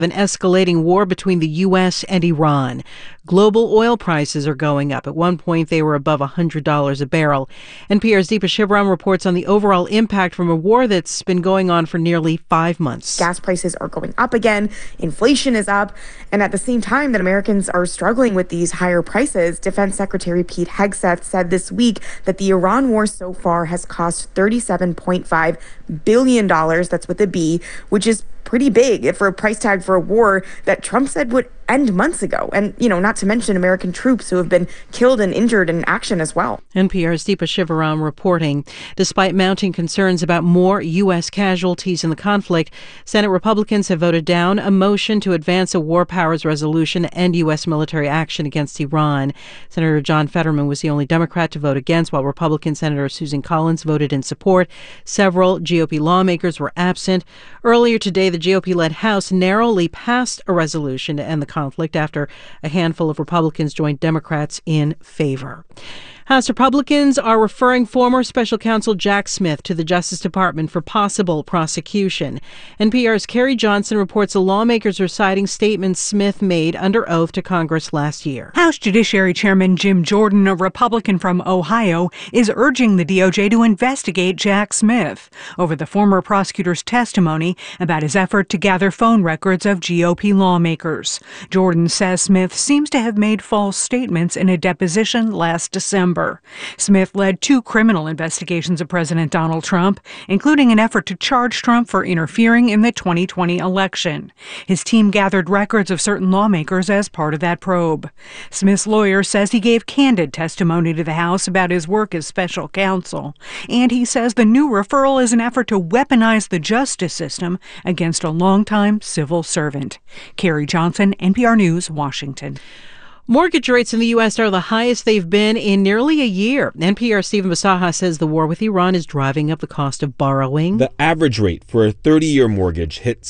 An escalating war between the U.S. and Iran. Global oil prices are going up. At one point, they were above $100 a barrel. NPR's Deepa Shivaram reports on the overall impact from a war that's been going on for nearly 5 months. Gas prices are going up again. Inflation is up. And at the same time that Americans are struggling with these higher prices, Defense Secretary Pete Hegseth said this week that the Iran war so far has cost $37.5 billion. That's with a B, which is pretty big for a price tag for a war that Trump said would end months ago. And, not to mention American troops who have been killed and injured in action as well. NPR's Deepa Shivaram reporting. Despite mounting concerns about more U.S. casualties in the conflict, Senate Republicans have voted down a motion to advance a war powers resolution to end U.S. military action against Iran. Senator John Fetterman was the only Democrat to vote against, while Republican Senator Susan Collins voted in support. Several GOP lawmakers were absent. Earlier today, the GOP-led House narrowly passed a resolution to end the conflict after a handful of Republicans joined Democrats in favor. House Republicans are referring former special counsel Jack Smith to the Justice Department for possible prosecution. NPR's Carrie Johnson reports the lawmakers are citing statements Smith made under oath to Congress last year. House Judiciary Chairman Jim Jordan, a Republican from Ohio, is urging the DOJ to investigate Jack Smith over the former prosecutor's testimony about his effort to gather phone records of GOP lawmakers. Jordan says Smith seems to have made false statements in a deposition last December. Smith led 2 criminal investigations of President Donald Trump, including an effort to charge Trump for interfering in the 2020 election. His team gathered records of certain lawmakers as part of that probe. Smith's lawyer says he gave candid testimony to the House about his work as special counsel, and he says the new referral is an effort to weaponize the justice system against a longtime civil servant. Carrie Johnson, NPR News, Washington. Mortgage rates in the U.S. are the highest they've been in nearly a year. NPR's Stephen Basaha says the war with Iran is driving up the cost of borrowing. The average rate for a 30-year mortgage hit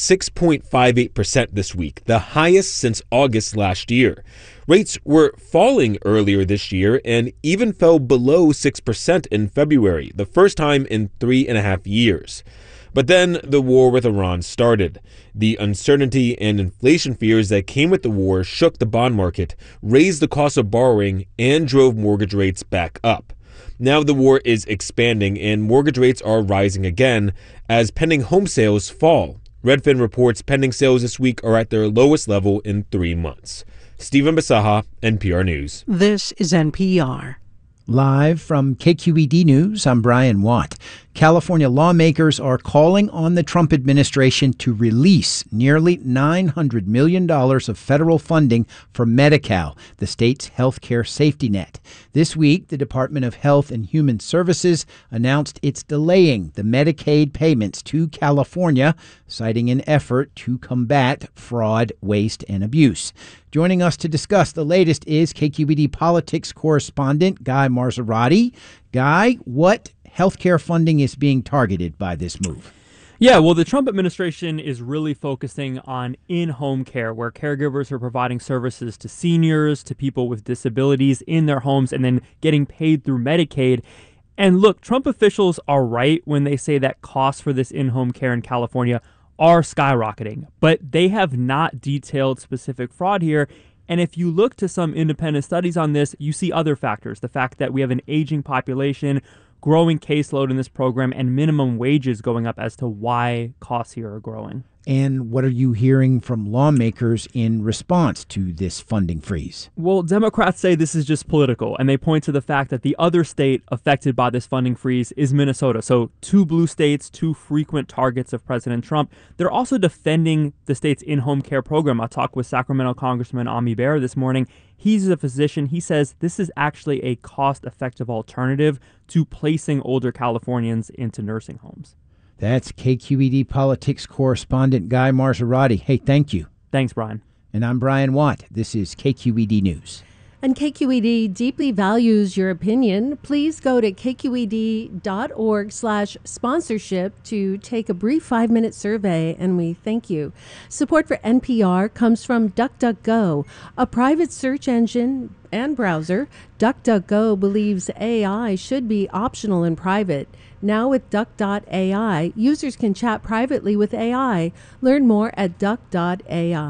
6.58% this week, the highest since August last year. Rates were falling earlier this year and even fell below 6% in February, the first time in 3.5 years. But then the war with Iran started. The uncertainty and inflation fears that came with the war shook the bond market, raised the cost of borrowing, and drove mortgage rates back up. Now the war is expanding and mortgage rates are rising again as pending home sales fall. Redfin reports pending sales this week are at their lowest level in 3 months. Stephen Basaha, NPR News. This is NPR. Live from KQED News, I'm Brian Watt. California lawmakers are calling on the Trump administration to release nearly $900 million of federal funding for Medi-Cal, the state's health care safety net. This week, the Department of Health and Human Services announced it's delaying the Medicaid payments to California, citing an effort to combat fraud, waste, and abuse. Joining us to discuss the latest is KQED politics correspondent Guy Marzorati. Guy, what healthcare funding is being targeted by this move? Yeah, well, the Trump administration is really focusing on in-home care, where caregivers are providing services to seniors, to people with disabilities in their homes, and then getting paid through Medicaid. And look, Trump officials are right when they say that costs for this in-home care in California are skyrocketing, but they have not detailed specific fraud here. And if you look to some independent studies on this, you see other factors. The fact that we have an aging population, growing caseload in this program, and minimum wages going up as to why costs here are growing. And what are you hearing from lawmakers in response to this funding freeze? Well, Democrats say this is just political, and they point to the fact that the other state affected by this funding freeze is Minnesota. So 2 blue states, 2 frequent targets of President Trump. They're also defending the state's in-home care program. I talked with Sacramento Congressman Ami Bera this morning. He's a physician. He says this is actually a cost-effective alternative to placing older Californians into nursing homes. That's KQED politics correspondent Guy Marzorati. Hey, thank you. Thanks, Brian. And I'm Brian Watt. This is KQED News. And KQED deeply values your opinion. Please go to kqed.org/sponsorship to take a brief 5-minute survey, and we thank you. Support for NPR comes from DuckDuckGo, a private search engine and browser. DuckDuckGo believes AI should be optional and private. Now with Duck.ai, users can chat privately with AI. Learn more at Duck.ai.